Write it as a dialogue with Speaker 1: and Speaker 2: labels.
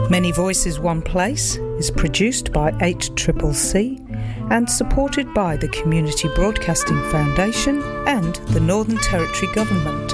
Speaker 1: Many Voices One Place is produced by 8CCC and supported by the Community Broadcasting Foundation and the Northern Territory Government.